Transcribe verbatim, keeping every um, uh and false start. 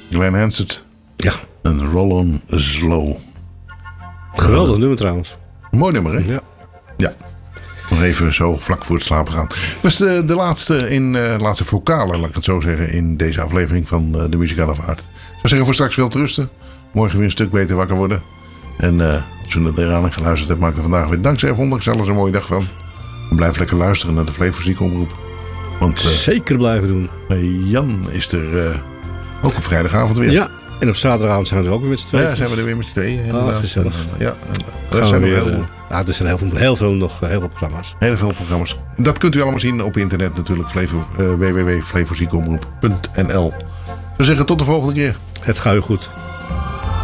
Glenn Hansard. Ja. En Roll On Slow. Geweldig nummer trouwens. Mooi nummer, hè? Ja. Ja. Nog even zo vlak voor het slapen gaan. Was de, de laatste, in, uh, laatste vocale, laat ik het zo zeggen, in deze aflevering van uh, de Muzikale Vaart. Ik zou zeggen voor straks wel te rusten. Morgen weer een stuk beter wakker worden. En uh, als u er aan geluisterd hebt, maak er vandaag weer dankzij vond ik zelfs een mooie dag van. En blijf lekker luisteren naar de Flevomuziek-omroep. Want uh, zeker blijven doen. Jan is er uh, ook op vrijdagavond weer. Ja, en op zaterdagavond zijn we er ook weer met z'n tweeën. Ja, zijn we er weer met z'n tweeën. Ah, gezellig. Ja, er zijn weer, nog heel, uh, nou, er zijn heel veel, heel veel nog heel veel programma's. Heel veel programma's. Dat kunt u allemaal zien op internet natuurlijk. Flevo, uh, w w w punt flevomuziek omroep punt n l. We zeggen tot de volgende keer. Het gaat u goed.